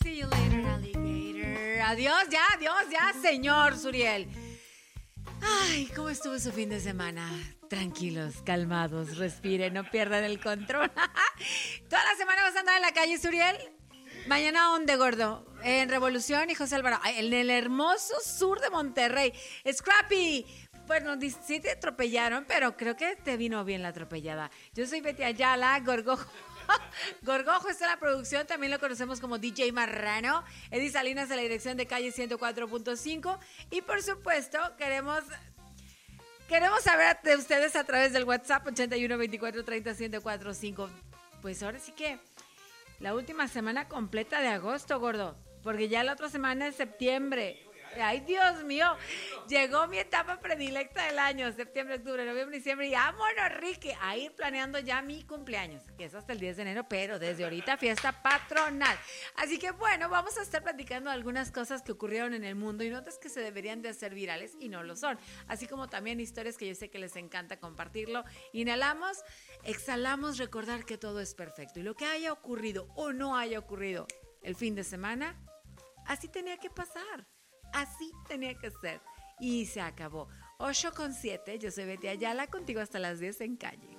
See you later, alligator. Adiós ya, señor Suriel. Ay, ¿cómo estuvo su fin de semana? Tranquilos, calmados, respiren, no pierdan el control. ¿Toda la semana vas a andar en la calle, Suriel? Mañana, ¿dónde, gordo? En Revolución y José Alvarado. En el hermoso sur de Monterrey. Scrappy. Bueno, sí te atropellaron, pero creo que te vino bien la atropellada. Yo soy Betty Ayala, Gorgojo. Gorgojo está en la producción, también lo conocemos como DJ Marrano. Eddie Salinas en la dirección de calle 104.5. Y por supuesto, queremos saber de ustedes a través del WhatsApp 81 24 30 1045. Pues ahora sí que la última semana completa de agosto, gordo, porque ya la otra semana es septiembre. Ay, Dios mío, llegó mi etapa predilecta del año, septiembre, octubre, noviembre, diciembre, y vámonos, Ricky, a ir planeando ya mi cumpleaños, que es hasta el 10 de enero, pero desde ahorita fiesta patronal. Así que bueno, vamos a estar platicando algunas cosas que ocurrieron en el mundo y notas que se deberían de hacer virales y no lo son, así como también historias que yo sé que les encanta compartirlo. Inhalamos, exhalamos, recordar que todo es perfecto y lo que haya ocurrido o no haya ocurrido el fin de semana, así tenía que pasar. Así tenía que ser. Y se acabó. 8:07, yo soy Betty Ayala, contigo hasta las 10 en Calle.